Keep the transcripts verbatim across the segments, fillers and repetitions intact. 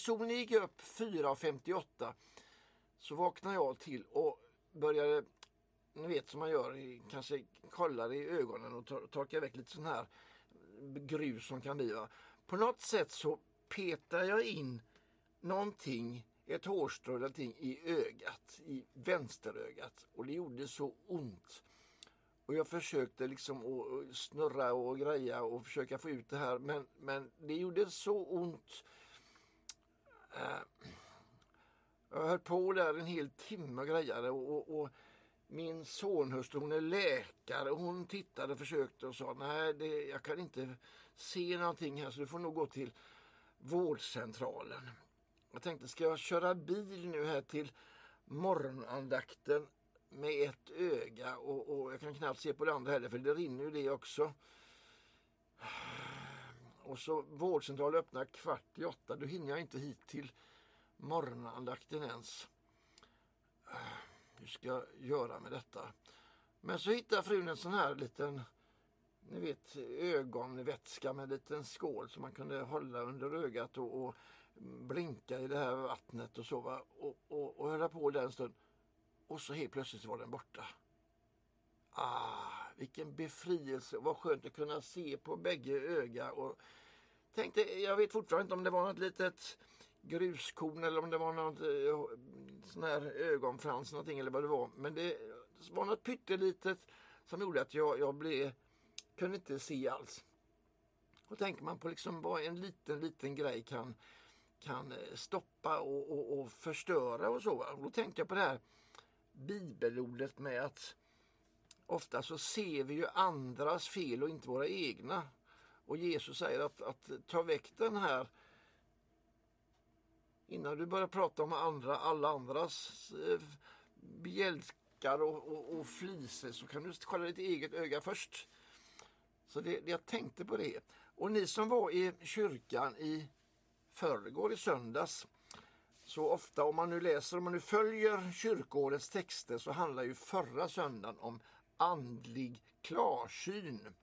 solen gick upp fyra femtioåtta så vaknade jag till och började, ni vet som man gör, kanske kollar i ögonen och tor- torkar väck lite sån här grus som kan bli. Va? På något sätt så petar jag in någonting, ett hårstrå eller någonting i ögat, i vänsterögat, och det gjorde så ont. Och jag försökte liksom att snurra och greja och försöka få ut det här, men, men det gjorde så ont. Jag höll på där en hel timme och grejade, och, och, och min sonhustru, hon är läkare, och hon tittade och försökte och sa nej, det, jag kan inte se någonting här så du får nog gå till vårdcentralen. Jag tänkte, ska jag köra bil nu här till morgonandakten med ett öga, och, och jag kan knappt se på det andra heller för det rinner ju det också. Och så vårdcentralen öppnar kvart i åtta, då hinner jag inte hit till morgonandakten ens. Hur ska jag göra med detta? Men så hittar frun en sån här liten, ni vet, ögonvätska med en liten skål som man kunde hålla under ögat och, och blinka i det här vattnet och så, va? Och, och, och höra på den stund. Och så helt plötsligt var den borta. Ah, vilken befrielse. Vad skönt att kunna se på bägge öga. Och tänkte, jag vet fortfarande inte om det var något litet gruskorn eller om det var något eh, sån här ögonfrans någonting eller vad det var. Men det var något pyttelitet som gjorde att jag, jag blev, kunde inte se alls. Och tänker man på liksom vad en liten, liten grej kan, kan stoppa och, och, och förstöra och så. Och då tänkte jag på det här bibelordet med att ofta så ser vi ju andras fel och inte våra egna. Och Jesus säger att, att ta väck den här, innan du börjar prata om andra, alla andras eh, bjälkar och, och, och fliser, så kan du kolla ditt eget öga först. Så det, jag tänkte på det. Och ni som var i kyrkan i förrgår, i söndags, så ofta om man nu läser, om man nu följer kyrkårets texter, så handlar ju förra söndagen om andlig klarsyn.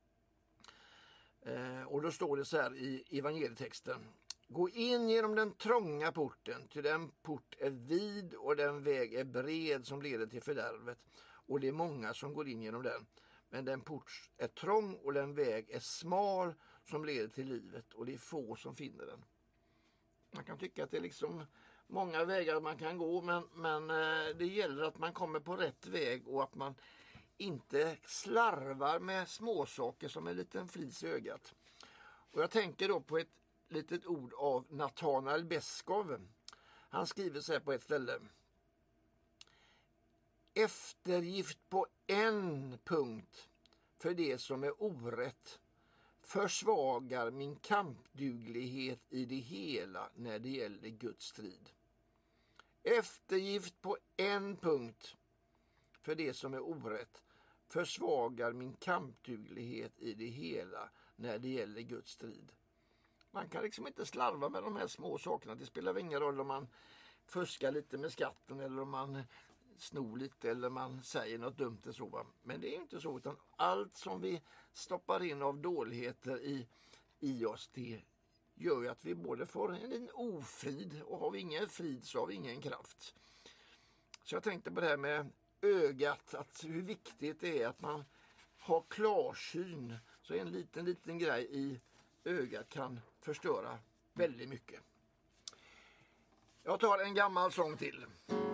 Eh, och då står det så här i evangelietexten: gå in genom den trånga porten, till den port är vid och den väg är bred som leder till fördärvet, och det är många som går in genom den. Men den port är trång och den väg är smal som leder till livet, och det är få som finner den. Man kan tycka att det är liksom många vägar man kan gå, men, men det gäller att man kommer på rätt väg och att man inte slarvar med småsaker som en liten flis i ögat. Och jag tänker då på ett litet ord av Nathanael Beskov. Han skriver så här på ett ställe: eftergift på en punkt för det som är orätt försvagar min kampduglighet i det hela när det gäller Guds strid. Eftergift på en punkt för det som är orätt försvagar min kampduglighet i det hela när det gäller Guds strid. Man kan liksom inte slarva med de här små sakerna. Det spelar ingen roll om man fuskar lite med skatten eller om man snor lite eller man säger något dumt och så. Men det är inte så, utan allt som vi stoppar in av dåligheter i, i oss, det gör ju att vi både får en ofrid, och har vi ingen frid så har vi ingen kraft. Så jag tänkte på det här med ögat, att hur viktigt det är att man har klarsyn, så en liten liten grej i ögat kan förstöra väldigt mycket. Jag tar en gammal sång till.